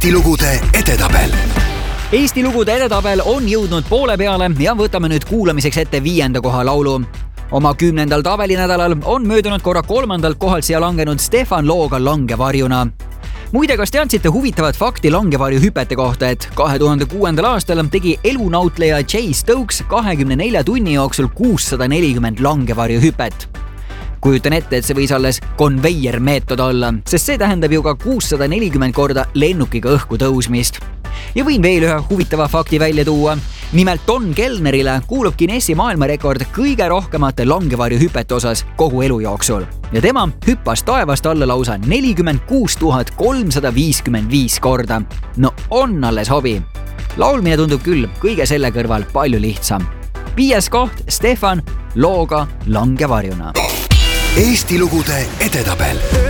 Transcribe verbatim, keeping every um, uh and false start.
Eesti lugude edetabel. Eesti lugude edetabel on jõudnud poole peale ja võtame nüüd kuulamiseks ette viienda koha laulu. Oma kümnendal tabelinädalal on möödunud korra kolmandalt kohalt siia langenud Stefan looga Langevarjuna. Muide, kas teadsite huvitavat fakti langevarju hüpete kohta, et kahe tuhande kuuendal aastal tegi elunautleja Jay Stokes kahekümne nelja tunni jooksul kuussada nelikümmend langevarju hüpet. Kujutan ette, et see võis alles konveier meetod olla, sest see tähendab ju ka kuussada nelikümmend korda lennukiga õhku tõusmist. Ja võin veel ühe huvitava fakti välja tuua. Nimelt Don Kellnerile kuulub Guinessi maailmarekord kõige rohkemate langevarju hüpete osas kogu elu jooksul. Ja tema hüppas taevast alla lausa nelikümmend kuus tuhat kolmsada viiskümmend viis korda. No on alles hobi. Laulmine tundub küll kõige selle kõrval palju lihtsam. Viies koht Stefan looga Langevarjuna. Eesti lugude edetabel.